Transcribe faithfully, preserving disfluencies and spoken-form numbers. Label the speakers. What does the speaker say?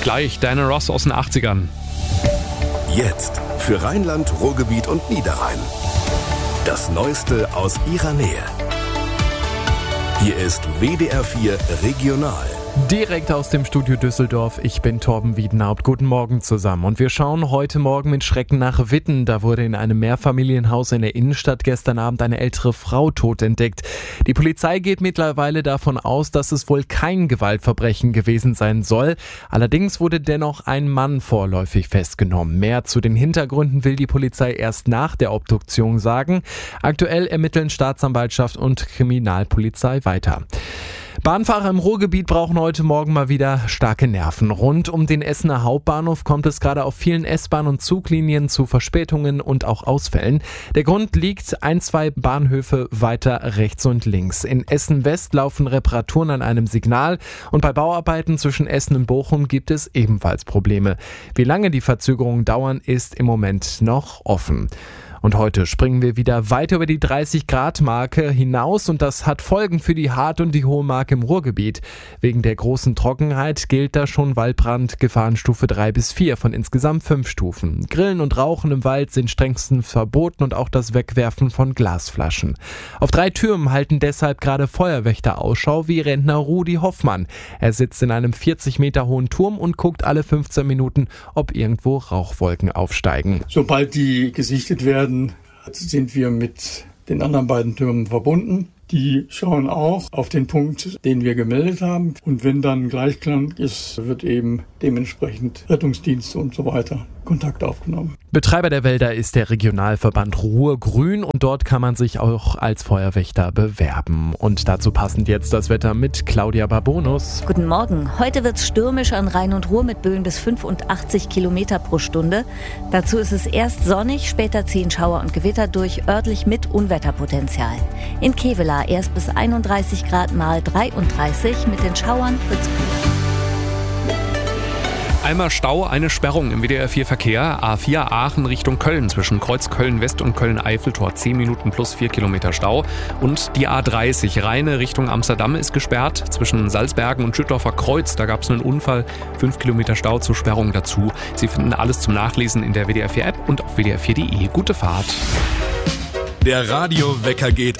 Speaker 1: Gleich Diana Ross aus den achtzigern.
Speaker 2: Jetzt für Rheinland, Ruhrgebiet und Niederrhein. Das Neueste aus ihrer Nähe. Hier ist W D R vier Regional.
Speaker 3: Direkt aus dem Studio Düsseldorf, ich bin Torben Wiedenhaupt. Guten Morgen zusammen. Und wir schauen heute Morgen mit Schrecken nach Witten. Da wurde in einem Mehrfamilienhaus in der Innenstadt gestern Abend eine ältere Frau tot entdeckt. Die Polizei geht mittlerweile davon aus, dass es wohl kein Gewaltverbrechen gewesen sein soll. Allerdings wurde dennoch ein Mann vorläufig festgenommen. Mehr zu den Hintergründen will die Polizei erst nach der Obduktion sagen. Aktuell ermitteln Staatsanwaltschaft und Kriminalpolizei weiter. Bahnfahrer im Ruhrgebiet brauchen heute Morgen mal wieder starke Nerven. Rund um den Essener Hauptbahnhof kommt es gerade auf vielen S-Bahn- und Zuglinien zu Verspätungen und auch Ausfällen. Der Grund liegt ein, zwei Bahnhöfe weiter rechts und links. In Essen-West laufen Reparaturen an einem Signal und bei Bauarbeiten zwischen Essen und Bochum gibt es ebenfalls Probleme. Wie lange die Verzögerungen dauern, ist im Moment noch offen. Und heute springen wir wieder weit über die dreißig Grad Marke hinaus und das hat Folgen für die Hart- und die hohe Marke im Ruhrgebiet. Wegen der großen Trockenheit gilt da schon Waldbrand Gefahrenstufe drei bis vier von insgesamt fünf Stufen. Grillen und Rauchen im Wald sind strengstens verboten und auch das Wegwerfen von Glasflaschen. Auf drei Türmen halten deshalb gerade Feuerwächter Ausschau wie Rentner Rudi Hoffmann. Er sitzt in einem vierzig Meter hohen Turm und guckt alle fünfzehn Minuten, ob irgendwo Rauchwolken aufsteigen.
Speaker 4: Sobald die gesichtet werden, sind wir mit den anderen beiden Türmen verbunden. Die schauen auch auf den Punkt, den wir gemeldet haben. Und wenn dann Gleichklang ist, wird eben dementsprechend Rettungsdienste und so weiter Kontakt aufgenommen.
Speaker 3: Betreiber der Wälder ist der Regionalverband Ruhr-Grün und dort kann man sich auch als Feuerwächter bewerben. Und dazu passend jetzt das Wetter mit Claudia Barbonus.
Speaker 5: Guten Morgen. Heute wird es stürmisch an Rhein und Ruhr mit Böen bis fünfundachtzig Kilometer pro Stunde. Dazu ist es erst sonnig, später ziehen Schauer und Gewitter durch, örtlich mit Unwetterpotenzial. In Kevelaer erst bis einunddreißig Grad mal dreiunddreißig, mit den Schauern wird's kühler.
Speaker 1: Einmal Stau, eine Sperrung im W D R vier Verkehr. A vier Aachen Richtung Köln zwischen Kreuz Köln-West und Köln-Eiffeltor. zehn Minuten plus vier Kilometer Stau. Und die A dreißig Rheine Richtung Amsterdam ist gesperrt. Zwischen Salzbergen und Schüttorfer Kreuz, da gab es einen Unfall. fünf Kilometer Stau zur Sperrung dazu. Sie finden alles zum Nachlesen in der W D R vier App und auf W D R vier Punkt de. Gute Fahrt.
Speaker 2: Der Radiowecker geht